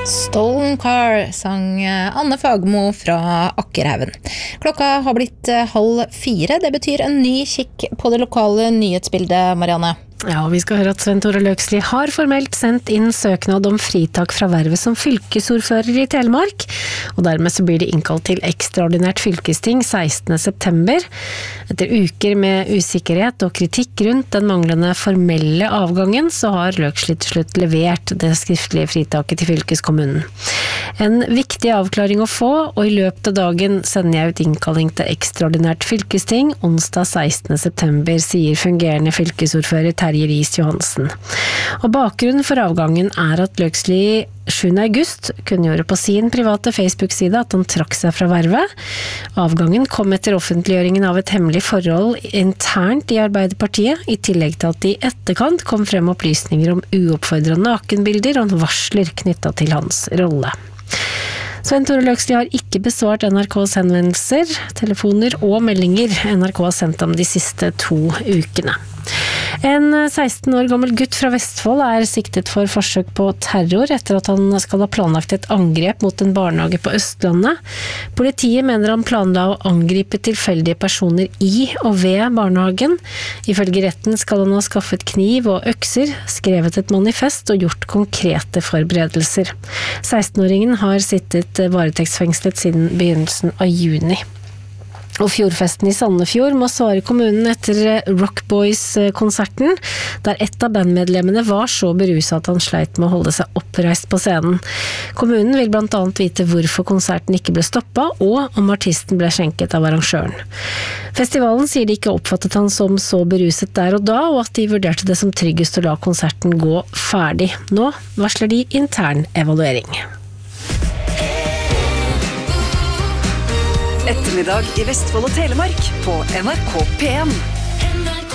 Stolen Car sang Anne Fagermo fra Akkerhaugen. Klokka har blitt 3:30. Det betyr en ny kikk på det lokale nyhetsbildet, Marianne. Ja, vi skal høre at Svein Tore Løksli har formelt sendt inn søknad om fritak fra vervet som fylkesordfører i Telemark, og dermed så blir det innkalt til ekstraordinært fylkesting 16. september. Etter uker med usikkerhet og kritikk rundt den manglende formelle avgangen, så har Løksli til slutt levert det skriftlige fritaket til fylkeskommunen. En viktig avklaring å få, og i løpet av dagen sender jeg ut innkalling til ekstraordinært fylkesting onsdag 16. september, sier fungerende fylkesordfører Terje Riis-Johansen. Og bakgrunnen for avgangen er at Løksli 7. august kunngjorde på sin private Facebook-side at han trakk seg fra vervet. Avgangen kom etter offentliggjøringen av et hemmelig forhold internt i Arbeiderpartiet, i tillegg til at det i etterkant kom frem opplysninger om uoppfordrende nakenbilder og varsler knyttet til hans rolle. Svein Tore Løksli har ikke besvart NRKs henvendelser, telefoner og meldinger NRK har sendt ham de siste 2 ukene. En 16 år gammel gutt fra Vestfold er siktet for forsøk på terror etter at han skal ha planlagt et angrep mot en barnehage på Østlandet. Politiet mener han planla å angripe tilfeldige personer i og ved barnehagen. Ifølge retten skal han ha skaffet kniv og økser, skrevet et manifest og gjort konkrete forberedelser. 16-åringen har sittet varetektsfengslet siden begynnelsen av juni. Og Fjordfesten i Sandefjord må svare kommunen etter Rock Boys-konserten, der et av bandmedlemmene var så beruset at han sleit med å holde seg oppreist på scenen. Kommunen vil blant annet vite hvorfor konserten ikke ble stoppet, og om artisten ble skjenket av arrangøren. Festivalen sier de ikke oppfattet han som så beruset der og da, og at de vurderte det som tryggest å la konserten gå ferdig. Nå varsler de intern evaluering. Ettermiddag i Vestfold og Telemark på NRK P1.